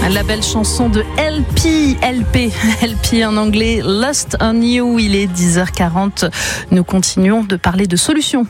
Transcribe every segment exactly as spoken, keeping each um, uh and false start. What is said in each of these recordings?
La belle chanson de L P, L P, L P en anglais, Lost on You. Il est dix heures quarante. Nous continuons de parler de solutions.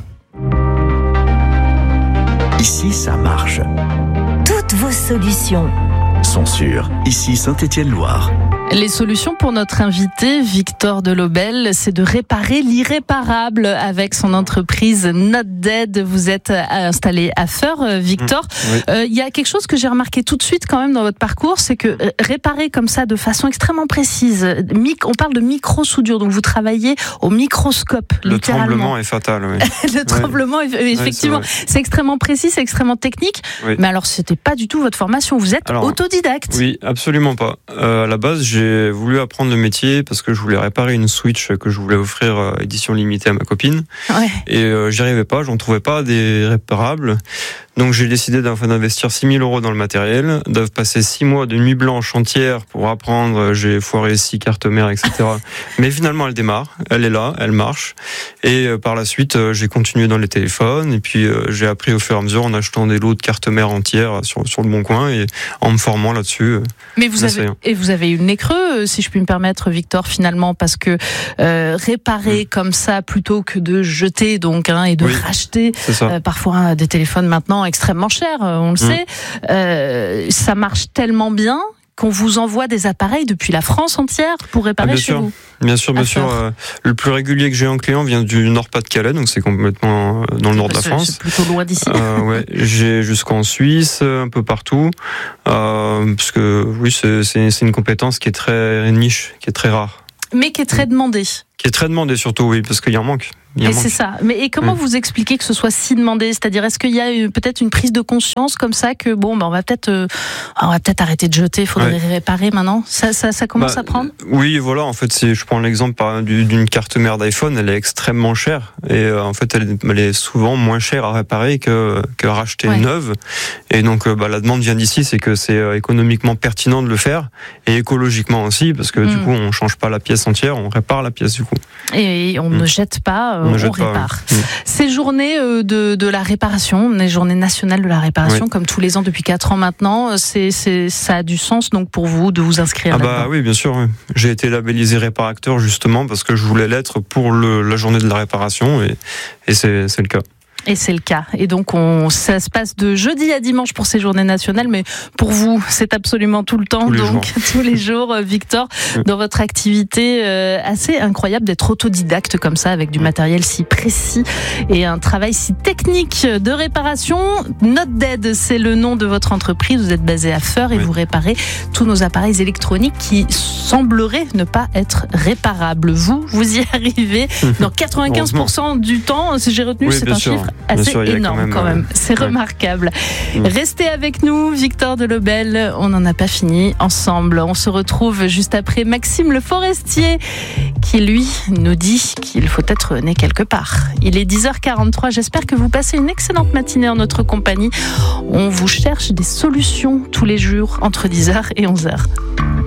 Ici, ça marche. Toutes vos solutions sont sûres. Ici, Saint-Étienne-Loire. Les solutions pour notre invité, Victor Delobel, c'est de réparer l'irréparable avec son entreprise Not Dead. Vous êtes installé à Feurs, Victor. Il mmh, oui. euh, y a quelque chose que j'ai remarqué tout de suite quand même dans votre parcours, c'est que réparer comme ça de façon extrêmement précise, on parle de micro-soudure, donc vous travaillez au microscope, le littéralement. Le tremblement est fatal, oui. Le tremblement, oui. effectivement, oui, c'est, c'est extrêmement précis, c'est extrêmement technique. Oui. Mais alors, c'était pas du tout votre formation, vous êtes alors, autodidacte. Oui, absolument pas. Euh, à la base, j'ai J'ai voulu apprendre le métier parce que je voulais réparer une Switch que je voulais offrir euh, édition limitée à ma copine. Ouais. Et euh, j'y arrivais pas, j'en trouvais pas des réparables. Donc j'ai décidé d'investir six mille euros dans le matériel, de passer six mois de nuit blanche entière pour apprendre. J'ai foiré six cartes mères, et cetera. Mais finalement, elle démarre, elle est là, elle marche. Et euh, par la suite, euh, j'ai continué dans les téléphones. Et puis euh, j'ai appris au fur et à mesure en achetant des lots de cartes mères entières sur, sur le Bon Coin et en me formant là-dessus. Mais vous avez, et vous avez eu le nez creux, si je puis me permettre, Victor, finalement, parce que euh, réparer mmh. comme ça plutôt que de jeter donc hein, et de oui, racheter euh, parfois des téléphones maintenant extrêmement chers, on le mmh. sait, euh, ça marche tellement bien qu'on vous envoie des appareils depuis la France entière pour réparer ah, chez sûr. vous. Bien sûr, bien sûr. Euh, le plus régulier que j'ai en client vient du Nord-Pas-de-Calais, donc c'est complètement dans le nord de la c'est, France. C'est plutôt loin d'ici. Euh, ouais, j'ai jusqu'en Suisse, un peu partout, euh, parce que oui, c'est, c'est, c'est une compétence qui est très niche, qui est très rare. Mais qui est très demandée. Qui est très demandée surtout, oui, parce qu'il y en manque. Et c'est ça. Mais et comment mmh. vous expliquez que ce soit si demandé ? C'est-à-dire, est-ce qu'il y a eu peut-être une prise de conscience comme ça que bon, ben on va peut-être, euh, on va peut-être arrêter de jeter, il faudrait ouais. réparer maintenant. Ça, ça, ça commence bah, à prendre. Oui, voilà. En fait, si je prends l'exemple par, d'une carte mère d'iPhone, elle est extrêmement chère et euh, en fait, elle, elle est souvent moins chère à réparer que que racheter ouais. neuve. Et donc, euh, bah, la demande vient d'ici, c'est que c'est euh, économiquement pertinent de le faire et écologiquement aussi, parce que mmh. du coup, on change pas la pièce entière, on répare la pièce du coup. Et on mmh. ne jette pas, on, on, jette on répare. Pas, oui. Ces journées de, de la réparation, les journées nationales de la réparation, oui. comme tous les ans depuis quatre ans maintenant, c'est, c'est, ça a du sens donc pour vous de vous inscrire ah là-dedans. Bah oui, bien sûr. Oui. J'ai été labellisé réparateur justement parce que je voulais l'être pour le, la journée de la réparation et, et c'est, c'est le cas. Et c'est le cas. Et donc, on, ça se passe de jeudi à dimanche pour ces journées nationales, mais pour vous, c'est absolument tout le temps. Tous les donc, jours. tous les jours, Victor, oui. dans votre activité euh, assez incroyable d'être autodidacte comme ça, avec du matériel si précis et un travail si technique de réparation. Not Dead, c'est le nom de votre entreprise. Vous êtes basé à Feurs et oui. vous réparez tous nos appareils électroniques qui sembleraient ne pas être réparables. Vous, vous y arrivez dans quatre-vingt-quinze pour cent du temps. Si j'ai retenu, oui, c'est un sûr. chiffre assez sûr, énorme quand même. Quand même. Euh, c'est ouais. remarquable. Mmh. Restez avec nous, Victor Delobel. On n'en a pas fini ensemble. On se retrouve juste après Maxime Le Forestier qui, lui, nous dit qu'il faut être né quelque part. Il est dix heures quarante-trois. J'espère que vous passez une excellente matinée en notre compagnie. On vous cherche des solutions tous les jours entre dix heures et onze heures.